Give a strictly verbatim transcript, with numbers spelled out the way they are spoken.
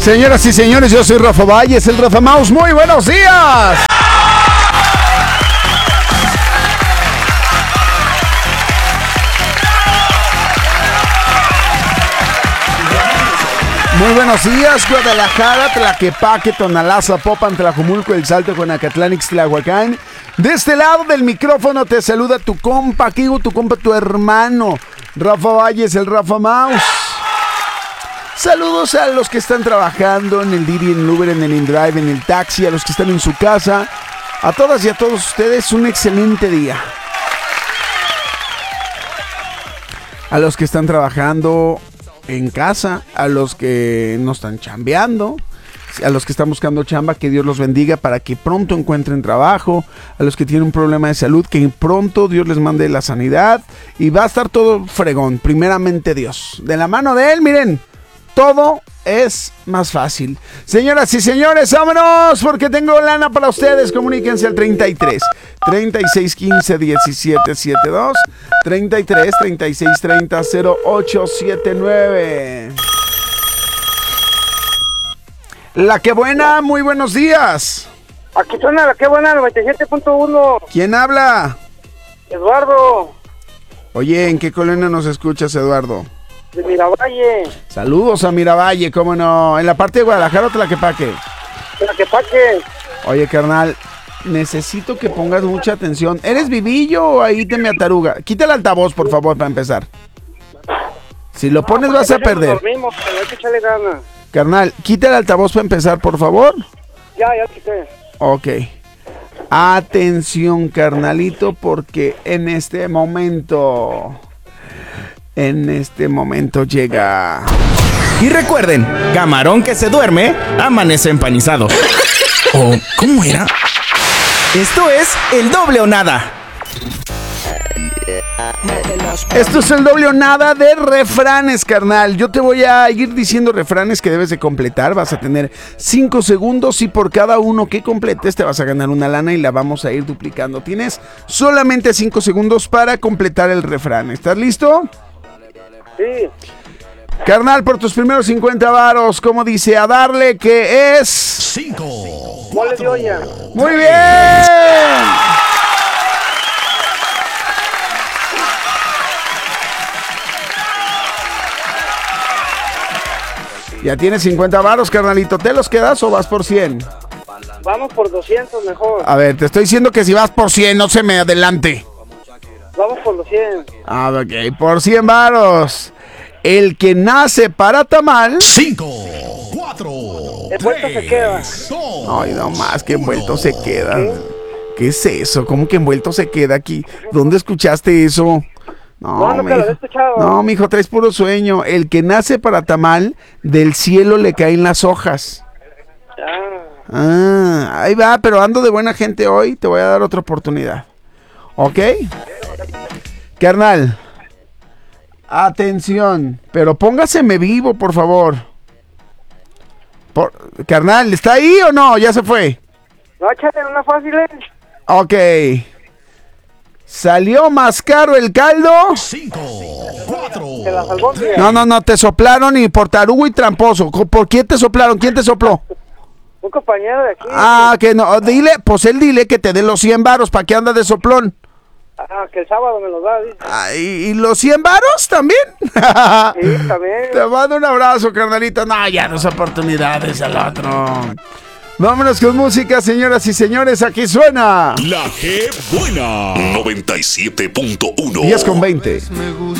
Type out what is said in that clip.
Señoras y señores, yo soy Rafa Valles, el Rafa Mouse. Muy buenos días. Muy buenos días, Guadalajara, Tlaquepaque, Tonalá, Zapopan, Tlajumulco, El Salto, Juanacatlán, Ixtlahuacán. De este lado del micrófono te saluda tu compa, aquí tu compa, tu hermano, Rafa Valles, el Rafa Mouse. Saludos a los que están trabajando en el Didi, en el Uber, en el InDrive, en el taxi, a los que están en su casa. A todas y a todos ustedes, un excelente día. A los que están trabajando en casa, a los que no están chambeando, a los que están buscando chamba, que Dios los bendiga para que pronto encuentren trabajo, a los que tienen un problema de salud, que pronto Dios les mande la sanidad y va a estar todo fregón, primeramente Dios. De la mano de Él, miren, todo es más fácil. Señoras y señores, vámonos, porque tengo lana para ustedes. Comuníquense al treinta y tres, treinta y seis, quince, diecisiete, setenta y dos, treinta y tres, treinta y seis, treinta, cero ocho setenta y nueve. La que buena, muy buenos días. Aquí suena la que buena, noventa y siete punto uno. ¿Quién habla? Eduardo. Oye, ¿en qué colonia nos escuchas, Eduardo? De Miravalle. Saludos a Miravalle, cómo no. ¿En la parte de Guadalajara o Tlaquepaque? Tlaquepaque. Oye, carnal, necesito que pongas mucha atención. ¿Eres vivillo o ahí te me ataruga? Quita el altavoz, por favor, para empezar. Si lo pones vas a perder. Dormimos, pero hay que echarle ganas. Carnal, quita el altavoz para empezar, por favor. Ya, ya quité. Ok. Atención, carnalito, porque en este momento... En este momento llega... Y recuerden, camarón que se duerme, amanece empanizado. ¿O cómo era? Esto es el doble o nada. Esto es el doble o nada de refranes, carnal. Yo te voy a ir diciendo refranes que debes de completar. Vas a tener cinco segundos y por cada uno que completes te vas a ganar una lana y la vamos a ir duplicando. Tienes solamente cinco segundos para completar el refrán. ¿Estás listo? Sí. Carnal, por tus primeros cincuenta varos, ¿cómo dice? A darle que es... Cinco. Mole de olla. ¡Muy bien! Ya tienes cincuenta varos, carnalito. ¿Te los quedas o vas por cien? Vamos por doscientos mejor. A ver, te estoy diciendo que si vas por cien, no se me adelante. Vamos por los cien. Ah, ok, por cien varos. El que nace para tamal... Cinco, cuatro, Envuelto se queda. Ay, no más, que envuelto se queda. ¿Qué? ¿Qué es eso? ¿Cómo que envuelto se queda aquí? ¿Dónde escuchaste eso? No, No, nunca lo he escuchado. No, mijo, traes puro sueño. El que nace para tamal, del cielo le caen las hojas. Ah. Ah, ahí va, pero ando de buena gente hoy. Te voy a dar otra oportunidad. ¿Ok? Carnal, atención, pero póngaseme vivo, por favor. Por, carnal, ¿está ahí o no? ¿Ya se fue? No, échale una fácil, ¿eh? Ok. ¿Salió más caro el caldo? Cinco, cuatro. Se la salvó, tío. No, no, no, te soplaron y por tarugo y tramposo. ¿Por quién te soplaron? ¿Quién te sopló? Un compañero de aquí. Ah, que no, dile, pues él dile que te dé los cien varos, ¿para qué andas de soplón? Ah, que el sábado me los da, dice. Ah, ¿y, y los cien varos también? Sí, también. Te mando un abrazo, carnalito. No, ya no es oportunidades al otro. Vámonos con música, señoras y señores. Aquí suena La que buena. noventa y siete punto uno. diez con veinte. Me gusta